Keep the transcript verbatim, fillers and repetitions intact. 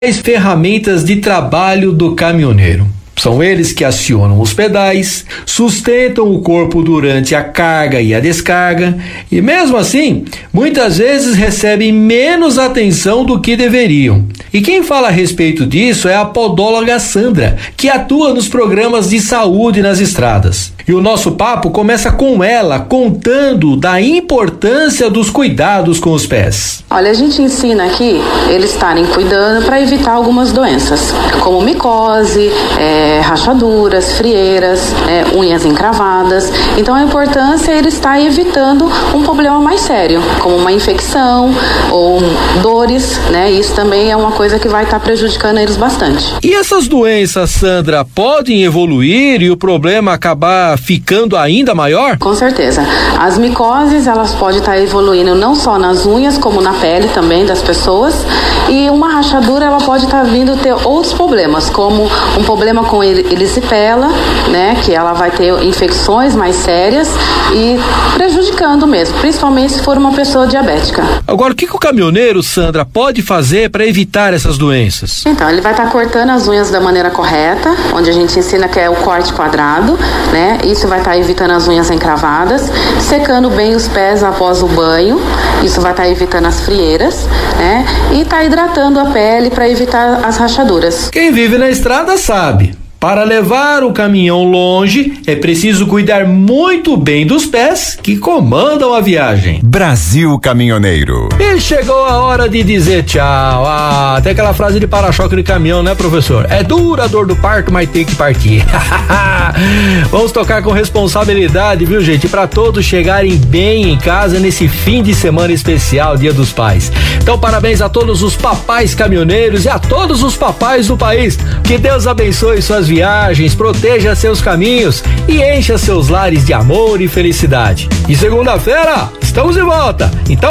ferramentas de trabalho do caminhoneiro. São eles que acionam os pedais, sustentam o corpo durante a carga e a descarga e, mesmo assim, muitas vezes recebem menos atenção do que deveriam. E quem fala a respeito disso é a podóloga Sandra, que atua nos programas de saúde nas estradas. E o nosso papo começa com ela, contando da importância dos cuidados com os pés. Olha, a gente ensina aqui eles estarem cuidando para evitar algumas doenças, como micose, é, rachaduras, frieiras, é, unhas encravadas. Então a importância é ele estar evitando um problema mais sério, como uma infecção ou dores, né? Isso também é uma coisa que vai estar prejudicando eles bastante. E essas doenças, Sandra, podem evoluir e o problema acabar ficando ainda maior? Com certeza. As micoses, elas podem estar evoluindo não só nas unhas, como na pele também das pessoas. E uma rachadura, ela pode estar vindo ter outros problemas, como um problema com erisipela, né, que ela vai ter infecções mais sérias e prejudicando mesmo, principalmente se for uma pessoa diabética. Agora, o que, que o caminhoneiro, Sandra, pode fazer para evitar essas doenças? Então, ele vai estar cortando as unhas da maneira correta, onde a gente ensina que é o corte quadrado, né? Isso vai estar evitando as unhas encravadas, secando bem os pés após o banho, isso vai estar evitando as frieiras, né? E tá hidratando a pele para evitar as rachaduras. Quem vive na estrada sabe. Para levar o caminhão longe, é preciso cuidar muito bem dos pés que comandam a viagem. Brasil Caminhoneiro. E chegou a hora de dizer tchau. Ah, tem aquela frase de para-choque de caminhão, né, professor? É dura a dor do parto, mas tem que partir. Vamos tocar com responsabilidade, viu, gente? Para todos chegarem bem em casa nesse fim de semana especial, Dia dos Pais. Então, parabéns a todos os papais caminhoneiros e a todos os papais do país. Que Deus abençoe suas viagens, proteja seus caminhos e encha seus lares de amor e felicidade. E segunda-feira, estamos de volta. Então